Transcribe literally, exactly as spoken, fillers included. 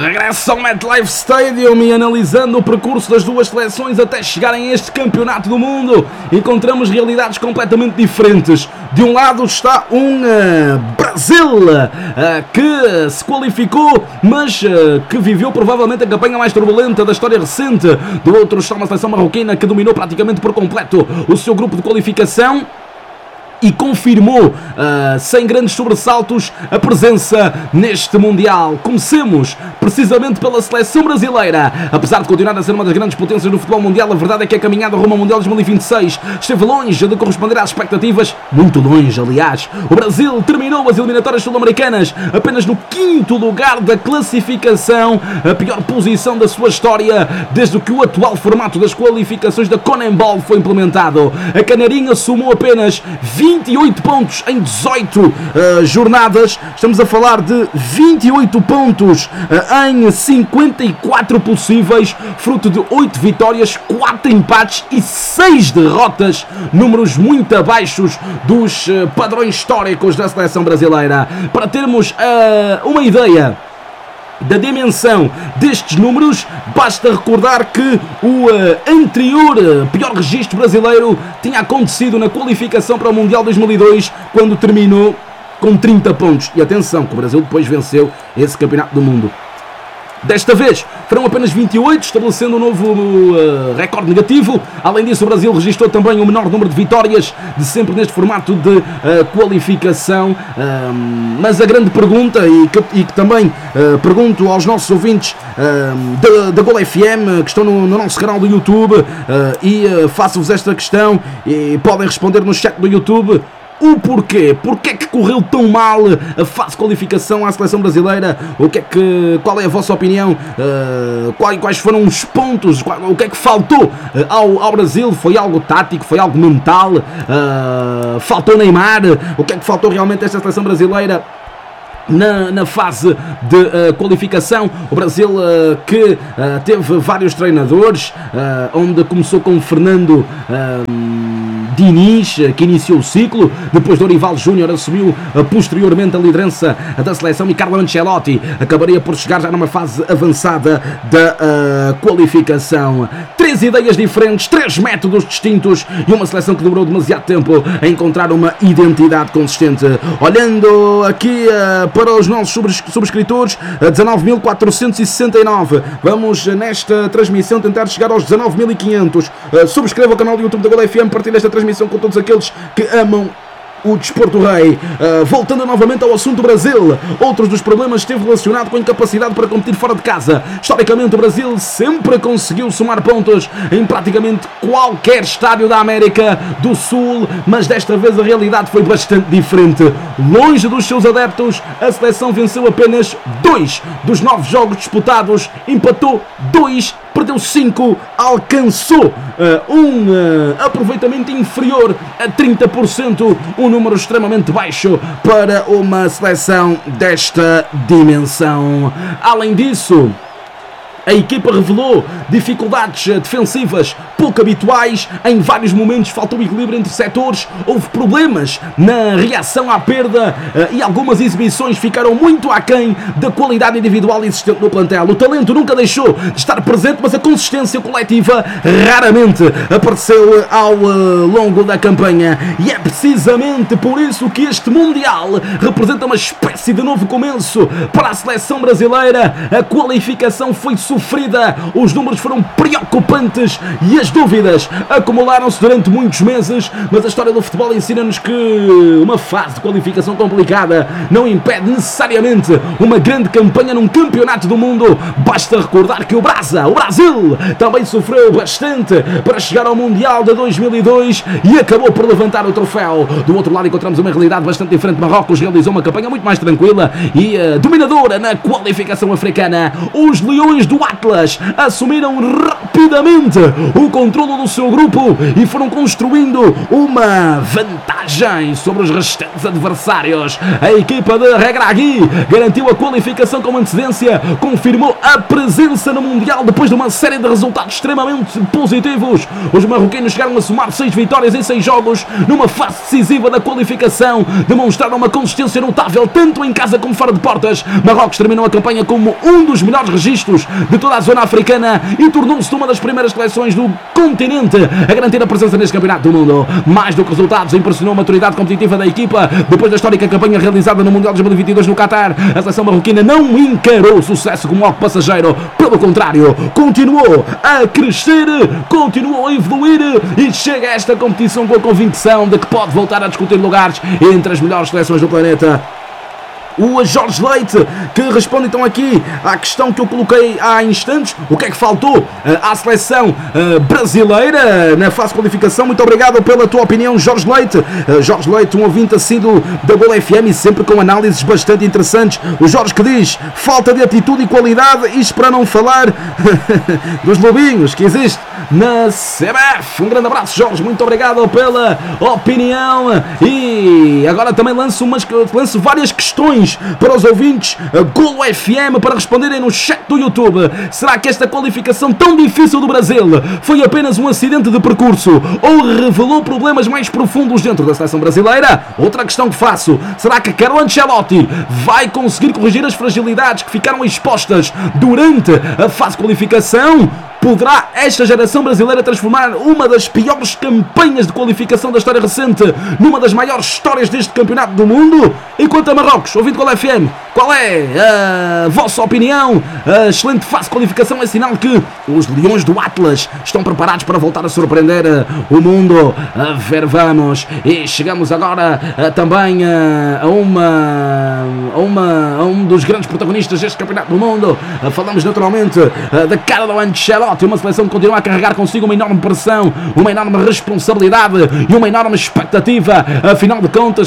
Regresso ao MetLife Stadium e analisando o percurso das duas seleções até chegarem a este campeonato do mundo, encontramos realidades completamente diferentes. De um lado está um uh, Brasil uh, que se qualificou, mas uh, que viveu provavelmente a campanha mais turbulenta da história recente. Do outro está uma seleção marroquina que dominou praticamente por completo o seu grupo de qualificação e confirmou, uh, sem grandes sobressaltos, a presença neste Mundial. Comecemos precisamente pela seleção brasileira. Apesar de continuar a ser uma das grandes potências do futebol mundial, a verdade é que a caminhada rumo ao Mundial dois mil e vinte e seis esteve longe de corresponder às expectativas, muito longe, aliás. O Brasil terminou as eliminatórias sul-americanas apenas no quinto lugar da classificação, a pior posição da sua história desde que o atual formato das qualificações da CONMEBOL foi implementado. A Canarinha somou apenas vinte e oito pontos em dezoito uh, jornadas. Estamos a falar de vinte e oito pontos uh, em cinquenta e quatro possíveis, fruto de oito vitórias, quatro empates e seis derrotas, números muito abaixos dos uh, padrões históricos da seleção brasileira. Para termos uh, uma ideia da dimensão destes números, basta recordar que o uh, anterior uh, pior registro brasileiro tinha acontecido na qualificação para o Mundial dois mil e dois, quando terminou com trinta pontos. E atenção, que o Brasil depois venceu esse campeonato do mundo. Desta vez foram apenas vinte e oito, estabelecendo um novo uh, recorde negativo. Além disso, o Brasil registrou também o menor número de vitórias de sempre neste formato de uh, qualificação. Uh, mas a grande pergunta, e que, e que também uh, pergunto aos nossos ouvintes uh, da Gol F M, que estão no, no nosso canal do YouTube, uh, e uh, faço-vos esta questão, e podem responder no chat do YouTube: o porquê? Porquê é que correu tão mal a fase de qualificação à seleção brasileira? O que é que, qual é a vossa opinião? Uh, quais, quais foram os pontos? Qual, o que é que faltou uh, ao, ao Brasil? Foi algo tático? Foi algo mental? Uh, faltou Neymar? O que é que faltou realmente a esta seleção brasileira Na, na fase de uh, qualificação? O Brasil uh, que uh, teve vários treinadores, uh, onde começou com Fernando uh, Diniz, que iniciou o ciclo. Depois Dorival Júnior assumiu uh, posteriormente a liderança da seleção, e Carlo Ancelotti acabaria por chegar já numa fase avançada da uh, qualificação. Três ideias diferentes, três métodos distintos e uma seleção que demorou demasiado tempo a encontrar uma identidade consistente. Olhando aqui uh, para os nossos subscritores, dezanove mil quatrocentos e sessenta e nove. Vamos nesta transmissão tentar chegar aos dezanove mil e quinhentos. Uh, subscreva o canal do YouTube da Gol F M, partilhe esta transmissão com todos aqueles que amam o desporto rei. Uh, voltando novamente ao assunto Brasil, outros dos problemas esteve relacionado com a incapacidade para competir fora de casa. Historicamente, o Brasil sempre conseguiu somar pontos em praticamente qualquer estádio da América do Sul, mas desta vez a realidade foi bastante diferente. Longe dos seus adeptos, a seleção venceu apenas dois dos nove jogos disputados, empatou dois, perdeu cinco, alcançou uh, um uh, aproveitamento inferior a trinta por cento, um número extremamente baixo para uma seleção desta dimensão. Além disso, a equipa revelou dificuldades defensivas pouco habituais. Em vários momentos faltou equilíbrio entre setores, houve problemas na reação à perda uh, e algumas exibições ficaram muito aquém da qualidade individual existente no plantel. O talento nunca deixou de estar presente, mas a consistência coletiva raramente apareceu ao uh, longo da campanha. E é precisamente por isso que este Mundial representa uma espécie de novo começo para a seleção brasileira. A qualificação foi sofrida, os números foram preocupantes e as dúvidas acumularam-se durante muitos meses, mas a história do futebol ensina-nos que uma fase de qualificação complicada não impede necessariamente uma grande campanha num campeonato do mundo. Basta recordar que o Brasa, o Brasil, também sofreu bastante para chegar ao Mundial de dois mil e dois e acabou por levantar o troféu. Do outro lado encontramos uma realidade bastante diferente. Marrocos realizou uma campanha muito mais tranquila e uh, dominadora na qualificação africana. Os Leões do Atlas assumiram rapidamente o controle do seu grupo e foram construindo uma vantagem sobre os restantes adversários. A equipa de Regragui garantiu a qualificação com antecedência, confirmou a presença no Mundial depois de uma série de resultados extremamente positivos. Os marroquinos chegaram a somar seis vitórias em seis jogos numa fase decisiva da qualificação, demonstraram uma consistência notável tanto em casa como fora de portas. Marrocos terminou a campanha como um dos melhores registros de toda a zona africana e tornou-se uma das primeiras seleções do continente a garantir a presença neste campeonato do mundo. Mais do que resultados, impressionou a maturidade competitiva da equipa. Depois da histórica campanha realizada no Mundial de dois mil e vinte e dois no Qatar, a seleção marroquina não encarou o sucesso como algo passageiro, pelo contrário, continuou a crescer, continuou a evoluir e chega a esta competição com a convicção de que pode voltar a discutir lugares entre as melhores seleções do planeta. O Jorge Leite, que responde então aqui à questão que eu coloquei há instantes, o que é que faltou uh, à seleção uh, brasileira na fase de qualificação. Muito obrigado pela tua opinião, Jorge Leite. Uh, Jorge Leite, um ouvinte assíduo da Bola F M e sempre com análises bastante interessantes. O Jorge que diz, falta de atitude e qualidade, isto para não falar dos lobinhos que existe na C B F. Um grande abraço, Jorge, muito obrigado pela opinião e agora também lanço, umas, lanço várias questões para os ouvintes Golo F M para responderem no chat do YouTube. Será que esta qualificação tão difícil do Brasil foi apenas um acidente de percurso ou revelou problemas mais profundos dentro da seleção brasileira? Outra questão que faço, será que Carlo Ancelotti vai conseguir corrigir as fragilidades que ficaram expostas durante a fase de qualificação? Poderá esta geração brasileira transformar uma das piores campanhas de qualificação da história recente numa das maiores histórias deste campeonato do mundo? Enquanto a Marrocos, ouvindo qual F M, qual é a vossa opinião? A excelente fase de qualificação é sinal que os Leões do Atlas estão preparados para voltar a surpreender o mundo. A ver, vamos. E chegamos agora a, também a, a, uma, a, uma, a um dos grandes protagonistas deste campeonato do mundo. A, falamos naturalmente a, da cara do Ancelotti, uma seleção que continua a carregar consigo uma enorme pressão, uma enorme responsabilidade e uma enorme expectativa. Afinal de contas,